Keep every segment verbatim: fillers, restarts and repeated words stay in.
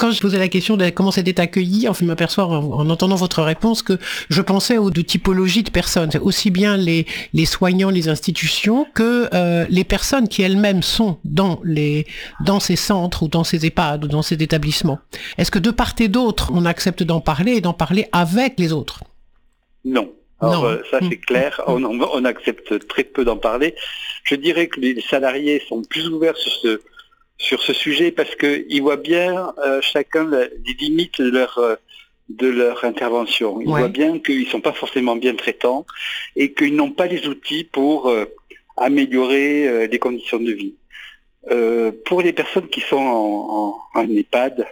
Quand je posais la question de comment c'était accueilli, enfin, je m'aperçois en, en entendant votre réponse que je pensais aux deux typologies de personnes, aussi bien les, les soignants, les institutions, que euh, les personnes qui elles-mêmes sont dans, les, dans ces centres ou dans ces EHPAD ou dans ces établissements. Est-ce que de part et d'autre, on accepte d'en parler et d'en parler avec les autres? Non. Alors non. euh, ça c'est clair, on, on accepte très peu d'en parler. Je dirais que les salariés sont plus ouverts sur ce sur ce sujet parce qu'ils voient bien euh, chacun les limites de leur euh, de leur intervention. Ils Ouais. voient bien qu'ils sont pas forcément bien traitants et qu'ils n'ont pas les outils pour euh, améliorer euh, les conditions de vie. Euh, pour les personnes qui sont en, en, en EHPAD,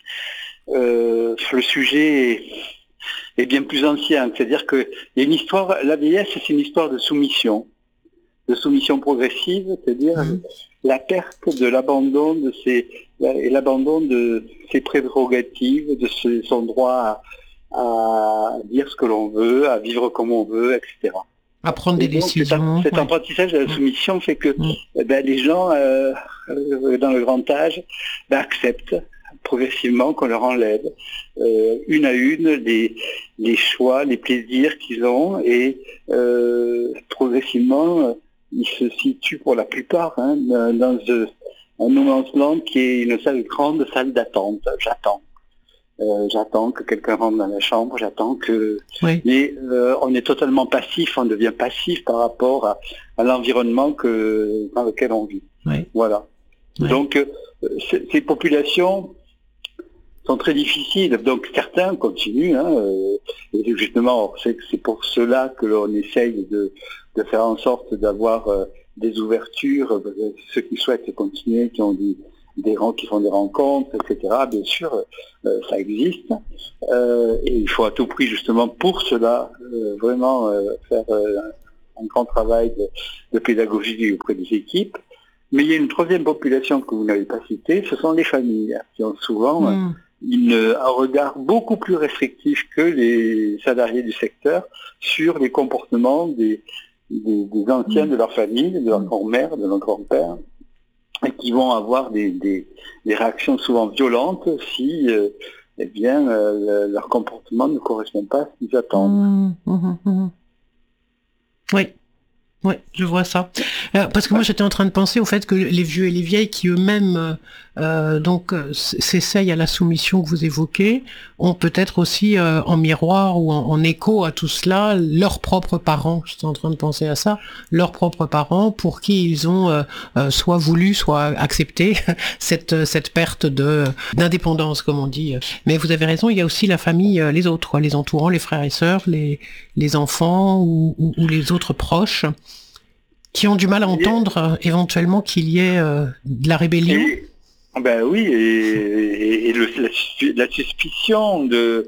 euh, le sujet est, est bien plus ancien. C'est-à-dire que il y a une histoire, la vieillesse, c'est une histoire de soumission, de soumission progressive, c'est-à-dire mmh. la perte de l'abandon de ses et l'abandon de ses prérogatives, de ce, son droit à, à dire ce que l'on veut, à vivre comme on veut, et cetera. À prendre des donc, décisions. Cet, cet ouais. apprentissage de la soumission fait que mmh. eh ben, les gens euh, euh, dans le grand âge ben, acceptent progressivement qu'on leur enlève euh, une à une les, les choix, les plaisirs qu'ils ont et euh, progressivement ils se situent pour la plupart hein, dans euh, un no man's land qui est une salle, grande salle d'attente. J'attends. Euh, j'attends que quelqu'un rentre dans la chambre, j'attends que... Oui. Mais euh, on est totalement passif, on devient passif par rapport à, à l'environnement que, dans lequel on vit. Oui. Voilà. Oui. Donc, euh, ces populations sont très difficiles. Donc, certains continuent. Hein, euh, et justement, c'est, c'est pour cela que l'on essaye de, de faire en sorte d'avoir euh, des ouvertures. Euh, ceux qui souhaitent continuer, qui ont des... des gens qui font des rencontres, et cetera. Bien sûr, euh, ça existe. Euh, et il faut à tout prix, justement, pour cela, euh, vraiment euh, faire euh, un grand travail de, de pédagogie auprès des équipes. Mais il y a une troisième population que vous n'avez pas citée, ce sont les familles, qui ont souvent mmh. une, un regard beaucoup plus restrictif que les salariés du secteur sur les comportements des, des, des anciens mmh. de leur famille, de leur grand-mère, de leur grand-père, et qui vont avoir des, des, des réactions souvent violentes si euh, eh bien, euh, leur comportement ne correspond pas à ce qu'ils attendent. Mmh, mmh, mmh. Oui. Oui, je vois ça. Euh, parce que moi, j'étais en train de penser au fait que les vieux et les vieilles qui eux-mêmes euh, donc euh, s'essayent à la soumission que vous évoquez, ont peut-être aussi euh, en miroir ou en, en écho à tout cela leurs propres parents. J'étais en train de penser à ça, leurs propres parents pour qui ils ont euh, euh, soit voulu, soit accepté cette cette perte de d'indépendance, comme on dit. Mais vous avez raison, il y a aussi la famille, les autres, quoi, les entourants, les frères et sœurs, les les enfants ou, ou, ou les autres proches, qui ont du mal à entendre euh, éventuellement qu'il y ait euh, de la rébellion. Et, ben oui, et, et, et le, la, la suspicion de,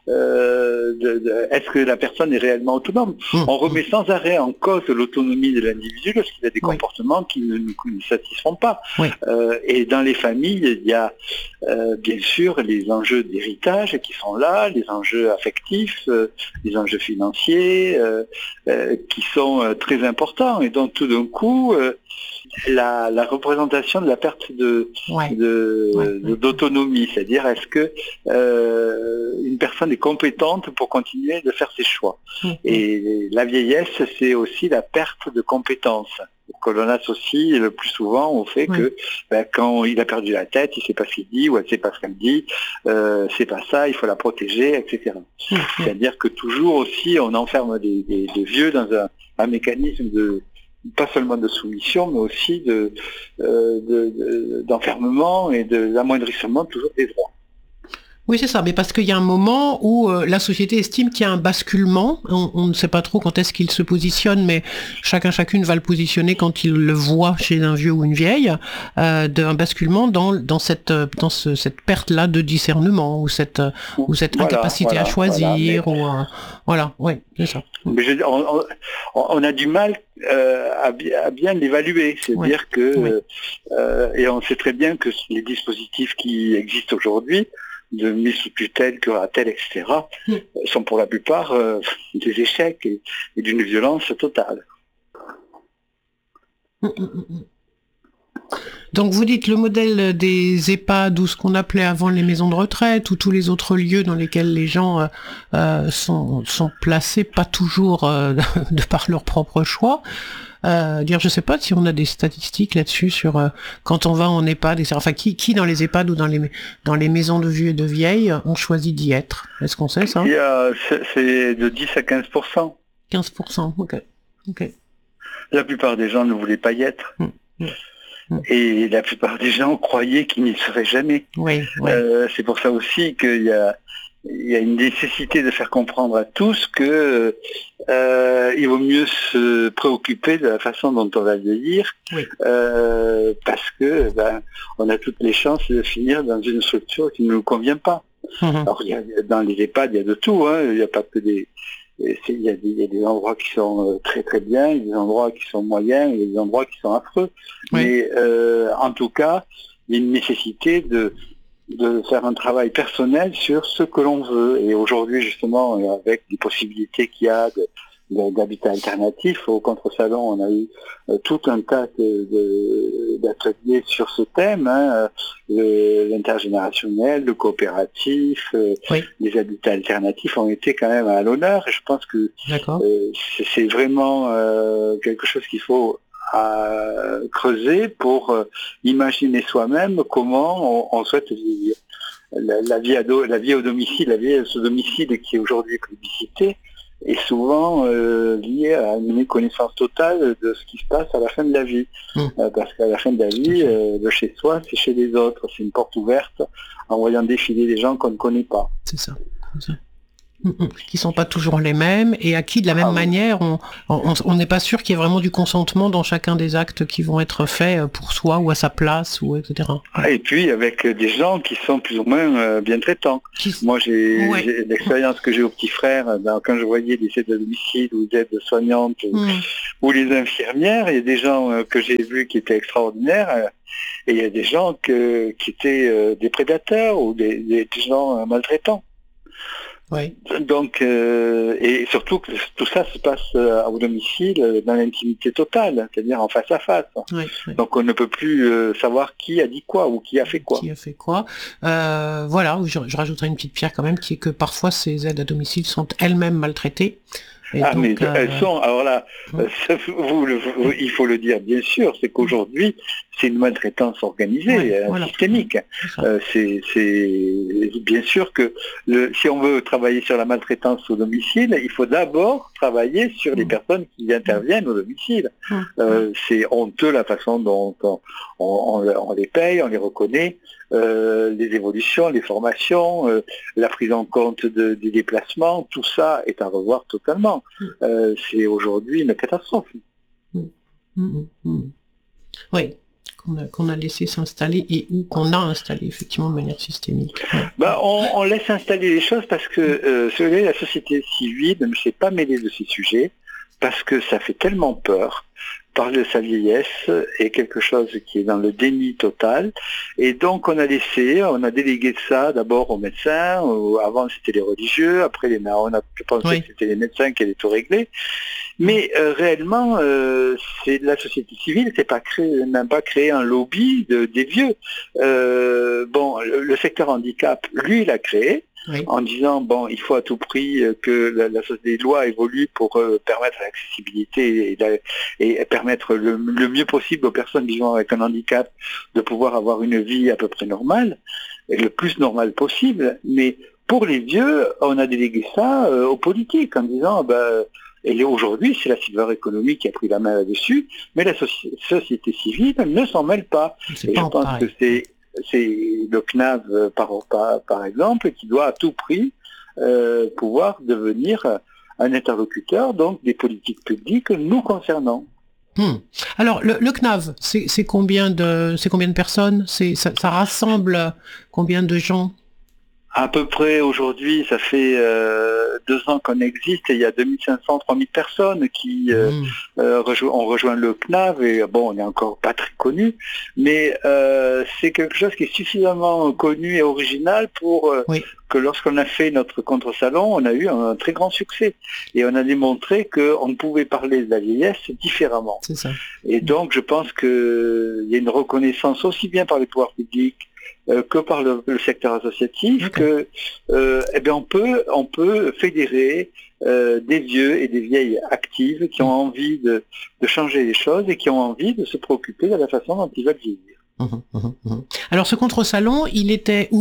euh, de, de est-ce que la personne est réellement autonome. Mmh. On remet sans arrêt en cause l'autonomie de l'individu lorsqu'il a des oui. comportements qui ne nous, nous satisfont pas. Oui. Euh, et dans les familles, il y a euh, bien sûr les enjeux d'héritage qui sont là, les enjeux affectifs, euh, les enjeux financiers euh, euh, qui sont euh, très importants. Et donc tout d'un coup, euh, la, la représentation de la perte de, ouais. de, ouais. de d'autonomie, c'est-à-dire est-ce que euh, une personne est compétente pour continuer de faire ses choix. Mmh. Et la vieillesse, c'est aussi la perte de compétences que l'on associe le plus souvent au fait oui. que ben, quand il a perdu la tête, il ne sait pas ce qu'il dit ou elle ne sait pas ce qu'elle dit, euh, c'est pas ça, il faut la protéger, et cetera. Mmh. C'est-à-dire que toujours aussi on enferme des, des, des vieux dans un, un mécanisme de pas seulement de soumission, mais aussi de, euh, de, de, d'enfermement et de l'amoindrissement toujours des droits. Oui, c'est ça, mais parce qu'il y a un moment où euh, la société estime qu'il y a un basculement, on, on ne sait pas trop quand est-ce qu'il se positionne, mais chacun, chacune va le positionner quand il le voit chez un vieux ou une vieille, euh, d'un basculement dans, dans cette, dans ce, cette perte-là de discernement, ou cette, ou cette voilà, incapacité voilà, à choisir, voilà, mais... ou euh, voilà, oui, c'est ça. Mais je, on, on, on a du mal euh, à, à bien l'évaluer, c'est-à-dire oui, que, oui. Euh, et on sait très bien que les dispositifs qui existent aujourd'hui, de mise sous tutelle, curatelle, et cetera, mmh. sont pour la plupart euh, des échecs et, et d'une violence totale. Mmh, mmh, mmh. Donc vous dites le modèle des EHPAD ou ce qu'on appelait avant les maisons de retraite ou tous les autres lieux dans lesquels les gens euh, euh, sont, sont placés, pas toujours euh, de par leur propre choix. Euh, dire, je sais pas si on a des statistiques là-dessus sur euh, quand on va en EHPAD, et cetera. Enfin, qui, qui dans les EHPAD ou dans les dans les maisons de vieux et de vieilles ont choisi d'y être? Est-ce qu'on sait ça? Il y a, c'est de dix à quinze pour cent. quinze pour cent, ok. ok. La plupart des gens ne voulaient pas y être. Mmh. Mmh. Et la plupart des gens croyaient qu'ils n'y seraient jamais. Oui, oui. Euh, c'est pour ça aussi qu'il y a Il y a une nécessité de faire comprendre à tous que euh, il vaut mieux se préoccuper de la façon dont on va vieillir, oui. euh, parce que ben, on a toutes les chances de finir dans une structure qui ne nous convient pas. Mmh. Alors il y a, dans les EHPAD, il y a de tout, hein. Il n'y a pas que des, il y a des, il y a des endroits qui sont très très bien, il y a des endroits qui sont moyens, il y a des endroits qui sont affreux. Oui. Mais euh, en tout cas, il y a une nécessité de de faire un travail personnel sur ce que l'on veut. Et aujourd'hui, justement, avec les possibilités qu'il y a de, de, d'habitat alternatif, au contre-salon, on a eu euh, tout un tas de, de, d'ateliers sur ce thème, hein, le, l'intergénérationnel, le coopératif, euh, oui. Les habitats alternatifs ont été quand même à l'honneur. Et je pense que euh, c'est, c'est vraiment euh, quelque chose qu'il faut à creuser pour euh, imaginer soi-même comment on, on souhaite vivre. La, la, vie à do, la vie au domicile, la vie à ce domicile qui est aujourd'hui plébiscité, est souvent euh, liée à une méconnaissance totale de ce qui se passe à la fin de la vie. Mmh. Euh, parce qu'à la fin de la vie, euh, de chez soi, c'est chez les autres. C'est une porte ouverte en voyant défiler des gens qu'on ne connaît pas. C'est ça. C'est ça. Qui sont pas toujours les mêmes et à qui de la même ah, manière on n'est pas sûr qu'il y ait vraiment du consentement dans chacun des actes qui vont être faits pour soi ou à sa place ou et cetera. Et puis avec des gens qui sont plus ou moins euh, bien traitants. Qui... Moi j'ai, ouais. j'ai l'expérience que j'ai au petit frère ben, quand je voyais les aides à domicile ou les aides soignantes mm. ou les infirmières, il y a des gens euh, que j'ai vus qui étaient extraordinaires euh, et il y a des gens que, qui étaient euh, des prédateurs ou des, des, des gens euh, maltraitants. Oui. Donc, euh, et surtout que tout ça se passe euh, au domicile dans l'intimité totale, c'est-à-dire en face à face. Oui, oui. Donc on ne peut plus euh, savoir qui a dit quoi ou qui a fait quoi. Qui a fait quoi. Euh, voilà, je, je rajouterai une petite pierre quand même, qui est que parfois ces aides à domicile sont elles-mêmes maltraitées. Et ah donc, mais euh... elles sont, alors là, hum. ça, vous, vous, il faut le dire bien sûr, c'est qu'aujourd'hui, c'est une maltraitance organisée, ouais, euh, voilà. systémique. C'est, euh, c'est, c'est bien sûr que le, si on veut travailler sur la maltraitance au domicile, il faut d'abord travailler sur les personnes qui interviennent au domicile. Euh, c'est honteux la façon dont on, on, on, on les paye, on les reconnaît, euh, les évolutions, les formations, euh, la prise en compte de, des déplacements, tout ça est à revoir totalement. Euh, c'est aujourd'hui une catastrophe. Mmh, mmh, mmh. Oui. Qu'on a, qu'on a laissé s'installer et ou qu'on a installé effectivement de manière systémique. Ouais. Bah, on, on laisse installer les choses parce que euh, la société civile ne s'est pas mêlée de ces sujets parce que ça fait tellement peur. Parler de sa vieillesse est quelque chose qui est dans le déni total. Et donc on a laissé, on a délégué ça d'abord aux médecins, ou avant c'était les religieux, après les on a pensé oui. que c'était les médecins qui allaient tout régler. Mais euh, réellement, euh, c'est la société civile c'est pas créé, n'a pas créé un lobby de, des vieux. Euh, bon, le, le secteur handicap, lui, il a créé. Oui. En disant, bon, il faut à tout prix que la, la, les lois évoluent pour euh, permettre l'accessibilité et, la, et permettre le, le mieux possible aux personnes vivant avec un handicap de pouvoir avoir une vie à peu près normale, et le plus normale possible. Mais pour les vieux, on a délégué ça euh, aux politiques en disant, ben, et aujourd'hui, c'est la silver economy qui a pris la main là-dessus, mais la soci- société civile ne s'en mêle pas. C'est et pas je pense pareil. que c'est c'est le C N A V par, par, par exemple qui doit à tout prix euh, pouvoir devenir un interlocuteur donc des politiques publiques nous concernant. Hmm. Alors le, le C N A V, c'est, c'est combien de c'est combien de personnes, c'est ça, ça rassemble combien de gens? À peu près aujourd'hui, ça fait euh, deux ans qu'on existe et il y a deux mille cinq cents, trois mille personnes qui euh, mmh. euh, rejo- ont rejoint le C N A V et bon, on n'est encore pas très connu, mais euh, c'est quelque chose qui est suffisamment connu et original pour euh, oui. que lorsqu'on a fait notre contre-salon, on a eu un, un très grand succès et on a démontré qu'on pouvait parler de la vieillesse différemment. C'est ça. Et donc, je pense qu'il y a une reconnaissance aussi bien par les pouvoirs publics Euh, que par le, le secteur associatif, okay. que euh, eh bien on peut on peut fédérer euh, des vieux et des vieilles actives qui ont envie de, de changer les choses et qui ont envie de se préoccuper de la façon dont ils veulent vieillir. Mmh, mmh, mmh. Alors ce contre-salon, il était où ?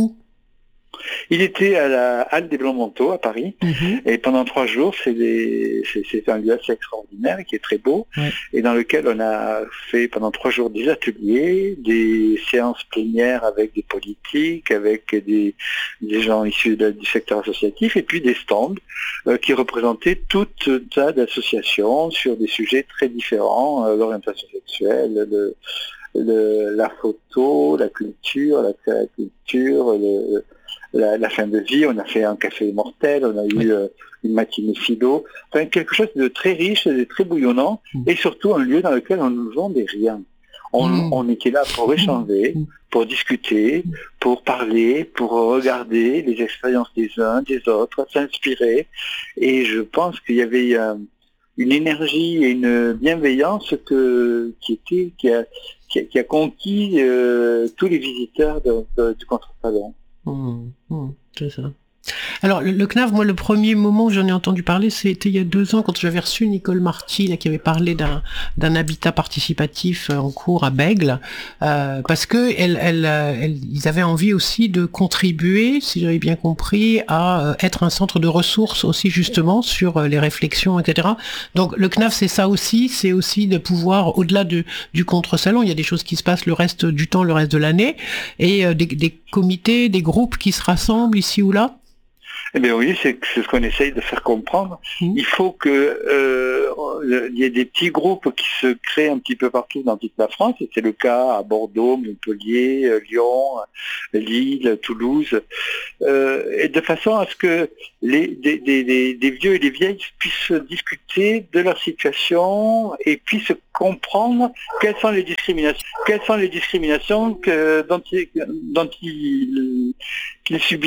Il était à la Halle des Blancs-Manteaux à Paris, mmh. et pendant trois jours, c'est, des, c'est, c'est un lieu assez extraordinaire qui est très beau, ouais. et dans lequel on a fait pendant trois jours des ateliers, des séances plénières avec des politiques, avec des, des gens issus de, du secteur associatif, et puis des stands euh, qui représentaient tout un tas d'associations sur des sujets très différents, euh, l'orientation sexuelle, le, le, la photo, la culture, l'accès à la culture, le La, la fin de vie, on a fait un café mortel, on a eu euh, une matinée philo, enfin quelque chose de très riche, de très bouillonnant, mmh. et surtout un lieu dans lequel on ne nous vendait rien. On, mmh. on était là pour échanger, mmh. pour discuter, pour parler, pour regarder les expériences des uns, des autres, s'inspirer, et je pense qu'il y avait euh, une énergie et une bienveillance que, qui, était, qui, a, qui, a, qui a conquis euh, tous les visiteurs de, de, du contre-salon. Mmh, mmh, c'est ça. Alors le, le C N A V, moi le premier moment où j'en ai entendu parler, c'était il y a deux ans quand j'avais reçu Nicole Marty là, qui avait parlé d'un, d'un habitat participatif en cours à Bègle, euh, parce que elle, elle, elle, ils avaient envie aussi de contribuer, si j'avais bien compris, à euh, être un centre de ressources aussi justement sur euh, les réflexions, et cetera. Donc le C N A V c'est ça aussi, c'est aussi de pouvoir, au-delà de, du contre-salon, il y a des choses qui se passent le reste du temps, le reste de l'année, et euh, des, des comités, des groupes qui se rassemblent ici ou là. Eh bien oui, c'est, c'est ce qu'on essaye de faire comprendre. Mmh. Il faut que euh, il y ait des petits groupes qui se créent un petit peu partout dans toute la France, et c'est le cas à Bordeaux, Montpellier, Lyon, Lille, Toulouse, euh, et de façon à ce que les, des, des, des, des vieux et des vieilles puissent discuter de leur situation et puissent comprendre quelles sont les discriminations, quelles sont les discriminations que, dont, ils, dont ils, qu'ils subissent.